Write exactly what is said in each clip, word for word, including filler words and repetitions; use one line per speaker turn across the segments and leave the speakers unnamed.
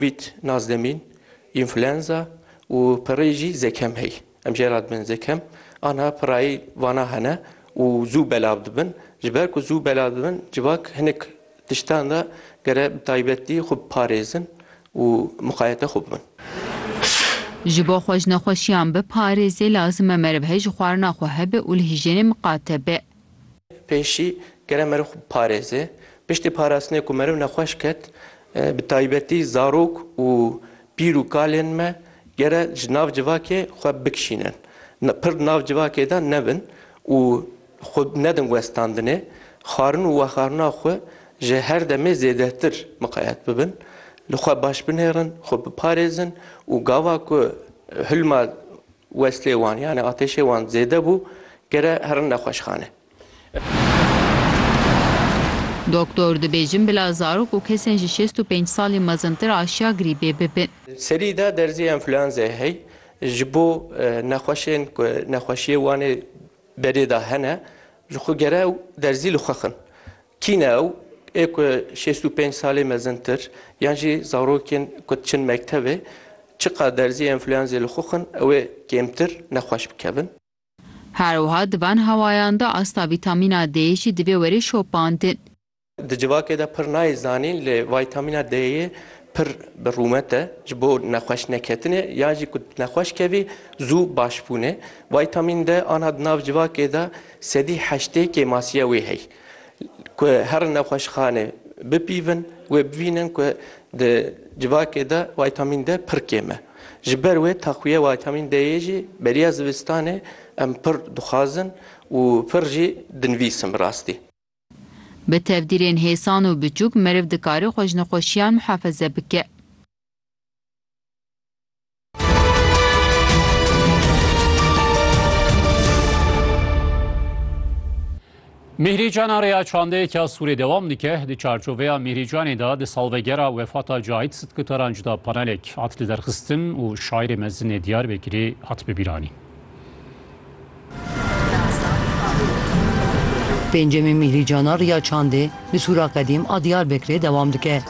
Covid nazdemin, influenza û perê jî zekem hey. Em jê re dibin zekem, ana perayî vana hene û zû belav dibin. Ji ber ku zû belav dibin, civak hinek tiştan da gere bi taybetî xwe biparêzin û muqayete xwe bibin.
Ji bo xwecnexweşiyan biparêzê lazim e merivhe ji xwarina xwe hebe û li hîjenê miqatebe.
Pêşî gere meriv xwe biparêze. Piştî parastinê ku meriv nexweş ket, bi taybetî zarok û pîr û kalên me gere ji nav civakê xwe bikişînin. Pir nav civakê de nebin û xwe nedin westandinê. Xwarin û wexwarina xwe ji her demê zêdetir miqayet bibin. Li xwe baş binêrin, xwe biparêzin û gava ku hilma weslê wan yani atêşê wan zêde bû gere herin nexweşxane.
Doktor dibêjin bila zarok û kesên ji şêst û pênc salî mezintir aşiya grîpê bibin.
Serî de derzê enfluenzê hey ji bo nexweşên ku nexweşiyê wanê berê de hene ji xwe gere ew derzî li xwe xin. Kîne ew ê ku şêst û pênc salê mezintir yan jî zarokên ku diçin mektebê çiqa derzî enfluenzê li xwe xin ew ê kêmtir nexweş bikevin.
Her wiha di van hewayan de asta vîtamîna D'yê jî divê werî şopandin.
Di civakê de pir nayê zanîn lê vîtamîna D'yê pir bi rûmet e ji bo nexweş neketinê yan jî ku nexweş kevî zû başbûnê. Vîtamîn D ana di nav civakê de sedî heştê kêmasiya wê hey. Ku her nexweşxanê bipîvin wê bivînin ku di civakê de vîtamîn D pir kêm e. Ji ber wê taxwiye vîtamîn D'yê jî beriya zivistanê em pir dixwazin û pir jî dinivîsin bi rastî.
Bi tevdîrên hêsan û biçûk meriv dikare xwecnexweşiyan muhafeze bike.
Mihrîcana Rêya Çandeyeke Sûrê dewam dike. Di çarçoveya Mihrîcanê de di salvegera wefata Cahit Sıtkı Tarancı da panelek hat li derxistin û şairê mezinê Diyarbekirê hat bibîranîn.
Pêncemîn Mihrîcana Rêya Çandê li Sûra Qedîm a Diyarbekirê dewam dike.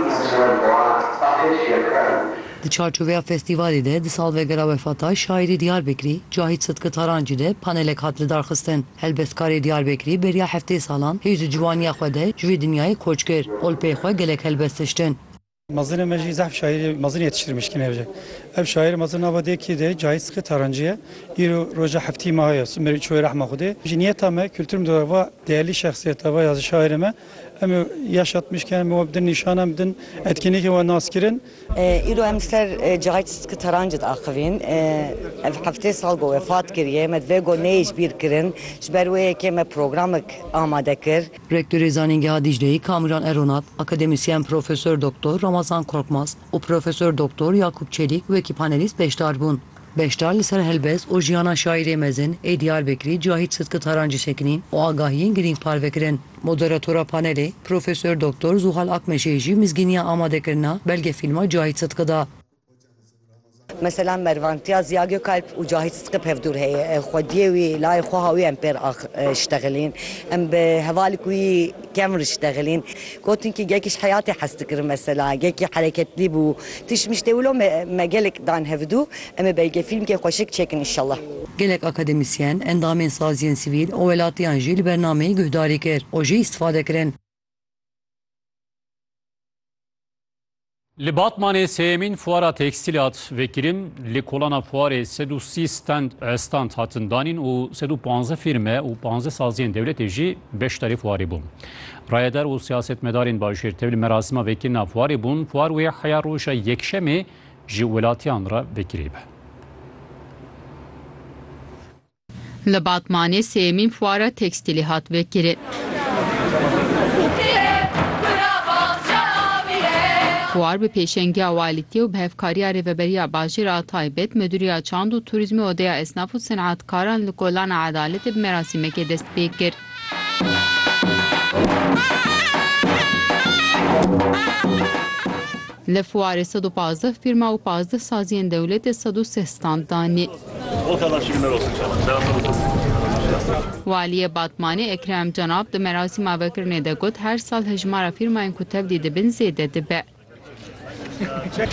Di çarçoveya festîvalê de di salvegera wefata şairê Diyarbekirî Cahit Sıtkı Tarancı de panelek hat li darxistin. Helbestkarê Diyarbekirî beriya heftê salan hêj di civaniya xwe de ji vê dinyayê koç kir. Olpê xwe gelek helbestiştin.
Mazine me jî zehf şairê mazin yetiştirmişkin evce. Ev şair mazin avadekî de Cahit Sıtkı Tarancı'ya îro roja heftî mahaya meri çoy rahma xudê. Ji niyeta me kültürüm de va değerli şahsiyeta va yazı şairime em yaşatmışken me bidin nişana bidin etkinlikê ve naskirin.
îro em ser Cahit Sıtkı Tarancı da axivîn. Ev heftê sal got wefat kiriye me divê got neyj bîr kirin. Ji ber wê yekê me programek amade kir.
Rektörê Zanîngeha Dicleyê Kamiran Eronat, akademisyen Profesör Doktor Ramazan Korkmaz û Profesör Doktor Yakup Çelik wekî panelîst beşdar bûn. Beşdar li ser helbest û jiyana şairê mezin ê Diyarbekirî Cahit Sıtkı Tarancı sekinîn û agahiyên girîng parve kirin. Moderatora panelê Profesör Doktor Zuhal Akmeşê jî mizgîniya amadekirina belgefîlma Cahit Sıtkı da.
Mesela mervantiya Ziya Gökalp û Cahit Sıtkı pevdûr heye. Xwediyê wî layê xweha wî em pêr işteğilîn. Em bi hevalek wî kemr işteğilîn. Gotin ki gekî ji heyatê hes dikirin mesela. Gekî hereketlî bû. Tişmiştê wilo me gelek dan hevdû. Em ê belgefîlmekê xweşik çekin inşallah.
Gelek akademisyen, endamên saziyên sivîl û welatiyan jî li bernameyê guhdarî kir. O jî istifade kirin.
Li Batmanê sêyemîn fuara tekstîlê hat vekirin li kolana fuarê sed û sî stand stand hatin danîn û sed û panzdeh firme û panzdeh saziyên dewletê jî beşdarî fuarê bûn. Rayedar û siyasetmedarên bajêr tevlî merasîma vekirina fuarê bûn. Fuar wê heya roja yekşemê ji welatiyan re vekirê be.
Li Batmanê sêyemîn fuara tekstîlê hat vekirin. Fuar bi pêşengiya walîtiyê û bi hevkariya Rêveberiya Bajêra Taybet, Müdûriya Çand û Turizmê Odeya Esnaf û Senatkaran li Kolana Edaletê bi merasîmekê dest pê kir. Li fuarê sed û panzdeh firma û panzdeh saziyên dewletê sed û seh stand danî. Waliyê Batmanê Ekrem Canab di merasîma vekirinê de got her sal hejmara firmayên ku tevlî dibin zêde dibe.